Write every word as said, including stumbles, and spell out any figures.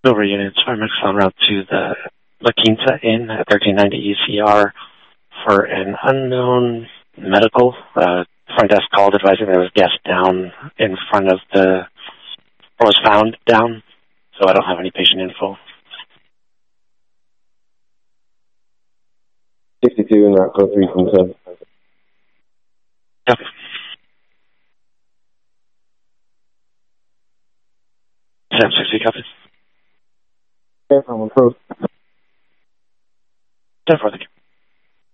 Over units, paramedics en route to the La Quinta Inn at thirteen ninety E C R for an unknown medical. Uh, front desk called advising there was guests down in front of the, or was found down, so I don't have any patient info. sixty-two and route code three from seven. Okay. seven sixty copies. Yeah, from approach. ten four, thank you.